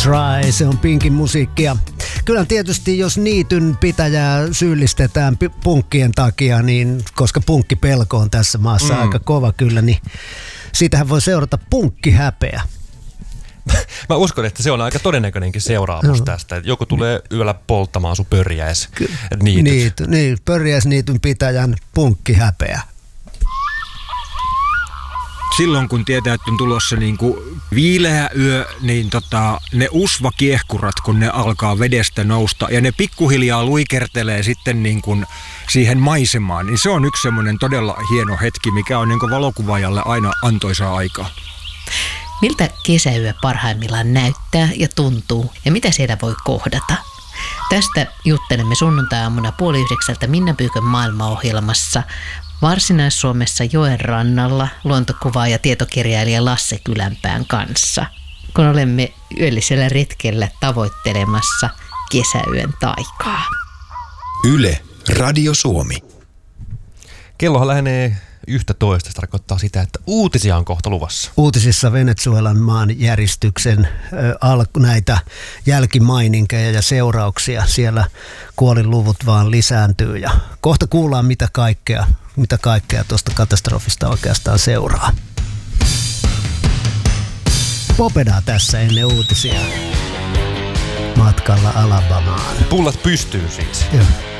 Try, se on Pinkin musiikkia. Kyllä tietysti jos niityn pitäjää syyllistetään punkkien takia, niin koska punkkipelko on tässä maassa aika kova kyllä, niin siitähän voi seurata punkkihäpeä. Mä uskon, että se on aika todennäköinenkin seuraamus tästä. Että joku tulee yöllä polttamaan sun pörjäisniityt. Niin, pörjäisniityn pitäjän punkkihäpeä. Silloin kun tietää, että on tulossa niinku viileä yö, niin ne usvakiehkurat, kun ne alkaa vedestä nousta ja ne pikkuhiljaa luikertelee sitten niin kuin siihen maisemaan, niin se on yksi semmoinen todella hieno hetki, mikä on niin kuin valokuvaajalle aina antoisaa aikaa. Miltä kesäyö parhaimmillaan näyttää ja tuntuu ja mitä siellä voi kohdata? Tästä juttelemme sunnuntai-aamuna 8:30 Minna Pyykön maailmaohjelmassa Varsinais-Suomessa joen rannalla luontokuvaaja ja tietokirjailija Lasse Kylänpään kanssa, kun olemme yöllisellä retkellä tavoittelemassa kesäyön taikaa. Yle, Radio Suomi. Kellohan lähenee 11. Se tarkoittaa sitä, että uutisia on kohta luvassa. Uutisissa Venezuelan maanjäristyksen näitä jälkimaininkeja ja seurauksia. Siellä kuolinluvut vaan lisääntyy ja kohta kuullaan mitä kaikkea tuosta katastrofista oikeastaan seuraa. Popedaa tässä ennen uutisia. Matkalla Alabamaan. Pullat pystyy siis. Joo.